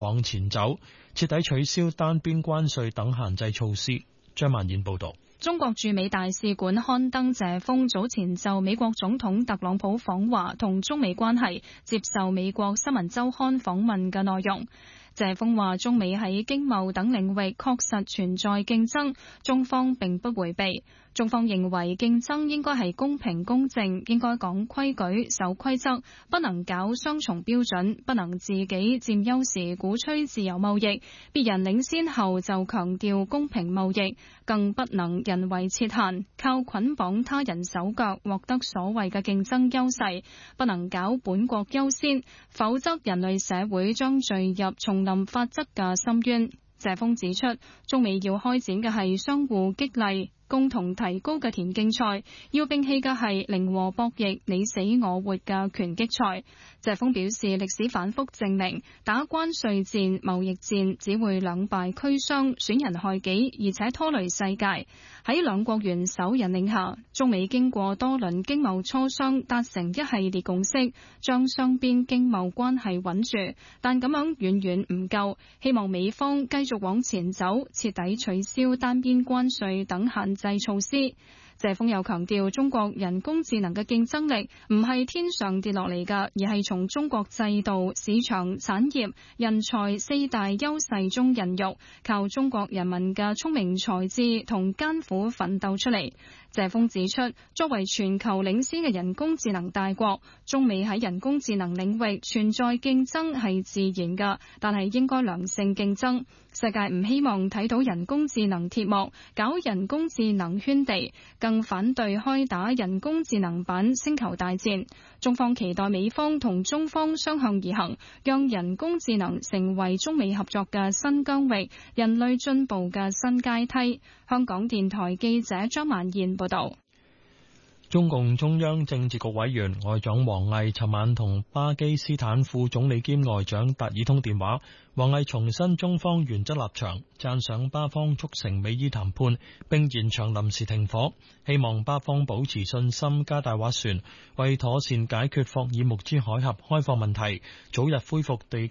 往前走，徹底取消單邊關稅等限制措施。張曼燕報道。 中國駐美大使館刊登謝鋒早前就美國總統特朗普訪華同中美關係接受美國新聞週刊訪問嘅內容。謝鋒話：中美喺經貿等領域確實存在競爭，中方並不迴避。中方認為競爭應該係公平公正，應該講規矩、守規則，不能搞雙重標準，不能自己佔優時鼓吹自由貿易，別人領先後就強調公平貿易，更不能人為設限，靠捆綁他人手腳獲得所謂嘅競爭優勢，不能搞本國優先，否則人類社會將墜入叢林法則嘅深淵。謝鋒指出，中美要開展嘅係相互激勵、共同提高嘅田徑賽，要摒棄嘅係零和博弈、你死我活嘅拳擊賽。謝鋒表示，歷史反覆證明，打關稅戰、貿易戰只會兩敗俱傷、損人害己，而且拖累世界。喺兩國元首引領下，中美經過多輪經貿磋商，達成一系列共識，將雙邊經貿關係穩住。但咁樣遠遠唔夠，希望美方繼續往前走，徹底取消單邊關稅等限制措施。謝鋒又強調，中國人工智能嘅競爭力唔係天上跌落嚟㗎，而係從中國制度、市場、產業、人才四大優勢中孕育，靠中國人民嘅聰明才智同艱苦奮鬥出嚟。謝鋒指出，作為全球領先嘅人工智能大國，中美喺人工智能領域存在競爭係自然㗎，但係應該良性競爭。世界唔希望睇到人工智能鐵幕，搞人工智能圈地，更反對開打人工智能版星球大戰。中方期待美方同中方相向而行，讓人工智能成為中美合作嘅新疆域，人類進步嘅新階梯。香港電台記者張曼燕報道。 中共中央政治局委員外長王毅尋晚同巴基斯坦副總理兼外長達爾通電話，王毅重申中方原則立場，讚賞巴方促成美伊談判並延長臨時停火，希望巴方保持信心，加大斡旋，為妥善解決霍爾木茲海峽開放問題，早日恢復地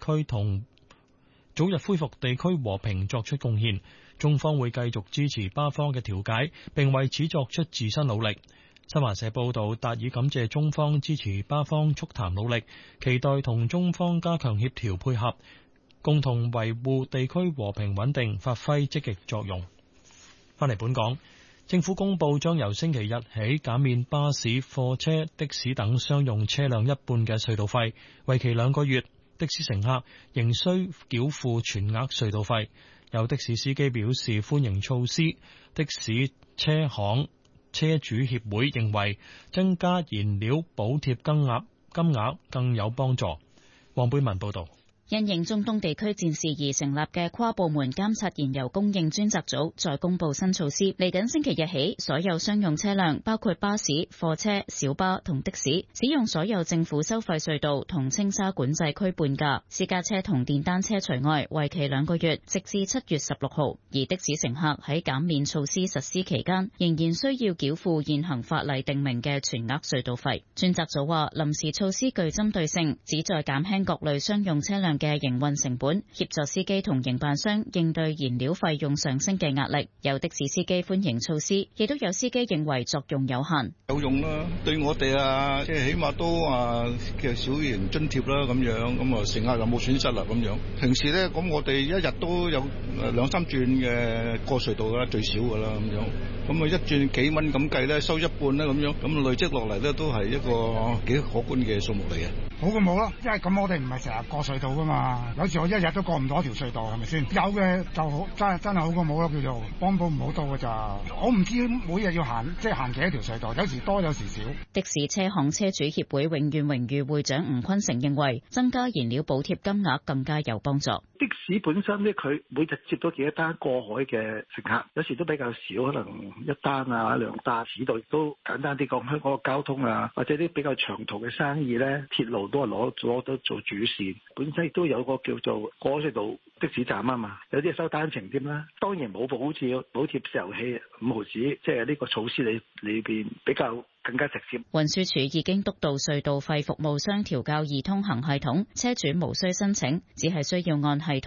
區和平作出貢獻。中方會繼續支持巴方嘅調解，並為此作出自身努力。新華社報道，達爾感謝中方支持巴方促談努力，期待同中方加強協調配合，共同維護地區和平穩定，發揮積極作用。翻嚟本港，政府公布將由星期日起減免巴士、貨車、的士等商用車輛一半嘅隧道費，為期2個月。的士乘客仍需繳付全額隧道費。有的士司機表示歡迎措施，的士車行車主協會認為增加燃料補貼金額更有幫助。黃貝文報道。 因應中東地區戰事而成立嘅跨部門監察燃油供應專責組再公布新措施，嚟緊星期日起，所有商用車輛包括巴士、貨車、小巴同的士，使用所有政府收費隧道同青沙管制區半價，私家車同電單車除外，為期2個月，直至7月16號。而的士乘客喺減免措施實施期間，仍然需要繳付現行法例訂明嘅全額隧道費。專責組話，臨時措施具針對性，旨在減輕各類商用車輛嘅營運成本，協助司機同營辦商應對燃料費用上升嘅壓力。有的士司機歡迎措施，亦都有司機認為作用有限。 有用啦，對我哋即係起碼都嘅小型津貼啦，咁樣咁乘客又冇損失啦，咁樣。平時咧，咁我哋一日都有2-3轉嘅過隧道啦，最少噶啦，咁樣。咁一轉幾蚊咁計咧，收一半咧，咁樣，咁累積落嚟咧，都係一個幾可觀嘅數目嚟嘅。 好過冇咯，因為咁我哋唔係成日過隧道噶嘛，有時我一日都過唔到一條隧道，係咪先？有嘅就好，真係好過冇咯，叫做幫補唔好到嘅咋。我唔知每日要行行幾多條隧道，有時多有時少。 的士車行車主協會永遠榮譽會長吳坤成認為，增加燃料補貼金額更加有幫助。 的士本身咧，佢每日接到幾多單過海嘅乘客，有時都比較少，可能1單2單。市道亦都簡單啲講，香港嘅交通或者啲比較長途嘅生意咧，鐵路都係攞得做主線。本身亦都有個叫做過隧道的士站啊嘛，有啲係收單程添啦。當然冇好似補貼石油氣5毫子，即係呢個措施裏邊比較更加直接。 運輸署已經督導隧道費服務商調校易通行系統，車主無需申請，只係需要按系統